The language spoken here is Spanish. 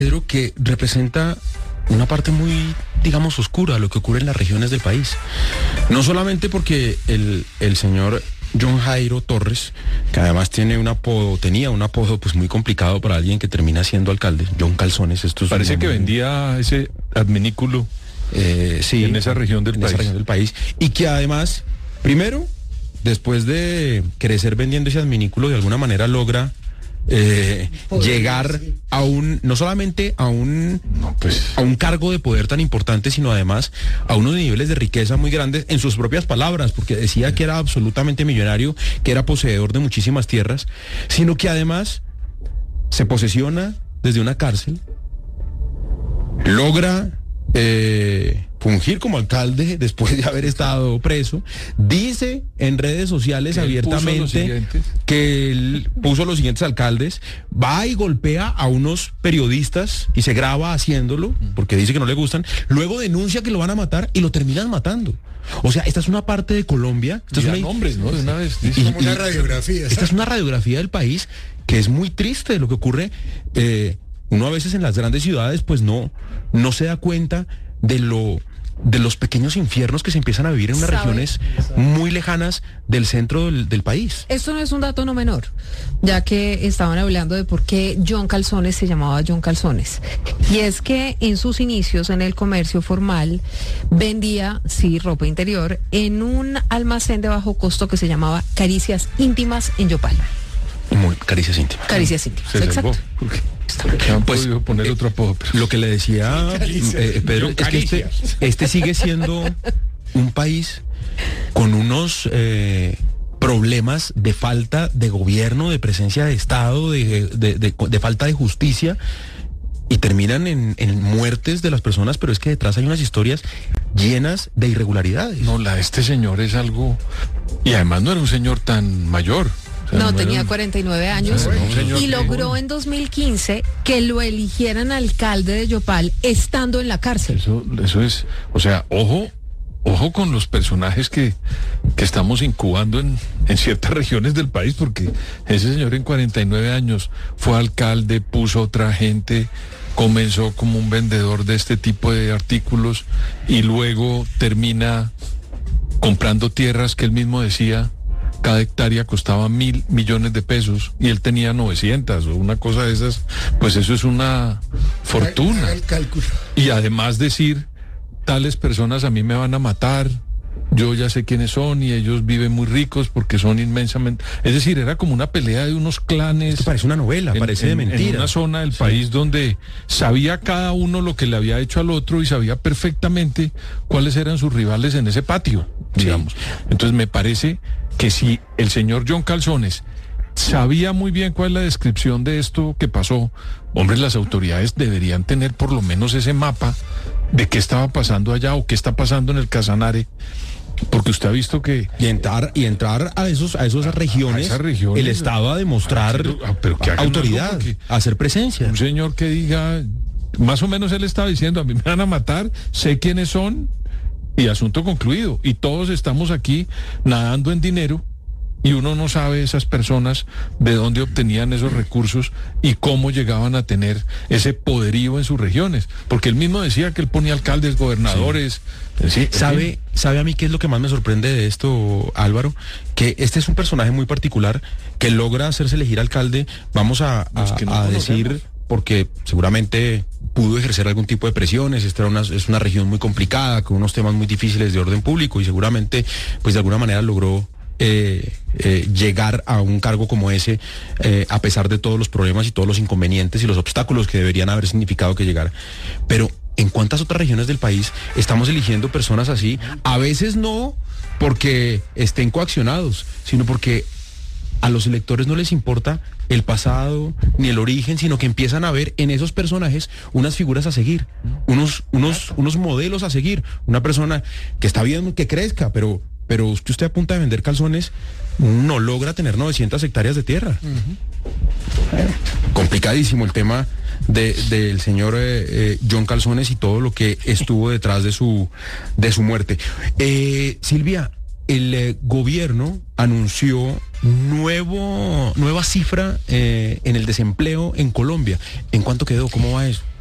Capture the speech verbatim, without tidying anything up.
Pedro, que representa una parte muy, digamos, oscura de lo que ocurre en las regiones del país. No solamente porque el, el señor John Jairo Torres, que además tiene un apodo, tenía un apodo pues muy complicado para alguien que termina siendo alcalde, John Calzones. Esto es Parece que vendía ese adminículo eh, sí, en esa región del en país. esa región del país. Y que además, primero, después de crecer vendiendo ese adminículo, de alguna manera logra Eh, llegar sí. a un, no solamente a un no, pues, a un cargo de poder tan importante, sino además a unos niveles de riqueza muy grandes en sus propias palabras, porque decía sí. que era absolutamente millonario, que era poseedor de muchísimas tierras, sino que además se posesiona desde una cárcel, logra eh, fungir como alcalde después de haber estado preso, dice en redes sociales que abiertamente que él puso los siguientes alcaldes, va y golpea a unos periodistas y se graba haciéndolo, porque dice que no le gustan, luego denuncia que lo van a matar y lo terminan matando. O sea, esta es una parte de Colombia, esta es una, nombres, ¿no? De una vez, y, como una radiografía. Esta es una radiografía del país que es muy triste de lo que ocurre. Eh, uno a veces en las grandes ciudades pues no, no se da cuenta de lo de los pequeños infiernos que se empiezan a vivir en unas ¿Sabe? regiones ¿Sabe? muy lejanas del centro del, del país. Esto no es un dato no menor, ya que estaban hablando de por qué John Calzones se llamaba John Calzones. Y es que en sus inicios en el comercio formal vendía, sí, ropa interior en un almacén de bajo costo que se llamaba Caricias Íntimas en Yopal. Muy, caricias íntimas. Caricias íntimas, se exacto. Pues otro eh, apodo, pero... lo que le decía eh, Pedro es que este, este sigue siendo un país con unos eh, problemas de falta de gobierno, de presencia de Estado, de, de, de, de falta de justicia, y terminan en, en muertes de las personas, pero es que detrás hay unas historias llenas de irregularidades. No, la de este señor es algo, y además no era un señor tan mayor. No, tenía cuarenta y nueve años no, y logró en dos mil quince que lo eligieran alcalde de Yopal estando en la cárcel. Eso, eso es, o sea, ojo, ojo con los personajes que, que estamos incubando en, en ciertas regiones del país, porque ese señor en cuarenta y nueve años fue alcalde, puso otra gente, comenzó como un vendedor de este tipo de artículos y luego termina comprando tierras que él mismo decía cada hectárea costaba mil millones de pesos y él tenía novecientas o una cosa de esas, pues eso es una fortuna. El cálculo. Y además decir, tales personas a mí me van a matar, yo ya sé quiénes son y ellos viven muy ricos porque son inmensamente... Es decir, era como una pelea de unos clanes... Esto parece una novela, en, parece de en, mentira. En una zona del sí. país donde sabía cada uno lo que le había hecho al otro y sabía perfectamente cuáles eran sus rivales en ese patio, digamos. Sí. Entonces me parece que si el señor John Calzones sabía muy bien cuál es la descripción de esto que pasó, hombre, las autoridades deberían tener por lo menos ese mapa de qué estaba pasando allá o qué está pasando en el Casanare, porque usted ha visto que... Y entrar, y entrar a, esos, a esas regiones, a esas regiones, el Estado a demostrar a, pero que autoridad, a hacer presencia. Un señor que diga, más o menos él estaba diciendo, a mí me van a matar, sé quiénes son, y asunto concluido. Y todos estamos aquí nadando en dinero y uno no sabe esas personas de dónde obtenían esos recursos y cómo llegaban a tener ese poderío en sus regiones. Porque él mismo decía que él ponía alcaldes, gobernadores. Sí. Sí, ¿Sabe, ¿Sabe a mí qué es lo que más me sorprende de esto, Álvaro? Que este es un personaje muy particular que logra hacerse elegir alcalde, vamos a, a, que no a decir... porque seguramente pudo ejercer algún tipo de presiones, esta era una, es una región muy complicada, con unos temas muy difíciles de orden público, y seguramente, pues de alguna manera logró eh, eh, llegar a un cargo como ese, eh, a pesar de todos los problemas y todos los inconvenientes y los obstáculos que deberían haber significado que llegara. Pero, ¿en cuántas otras regiones del país estamos eligiendo personas así? A veces no porque estén coaccionados, sino porque a los electores no les importa el pasado ni el origen, sino que empiezan a ver en esos personajes unas figuras a seguir, unos, unos, unos modelos a seguir. Una persona que está bien que crezca, pero, pero que usted a punta de vender calzones no logra tener novecientas hectáreas de tierra. Uh-huh. Eh, complicadísimo el tema de, del señor eh, eh, John Calzones y todo lo que estuvo detrás de su, de su muerte. Eh, Silvia, el eh, gobierno anunció nuevo, nueva cifra eh, en el desempleo en Colombia. ¿En cuánto quedó? ¿Cómo va eso?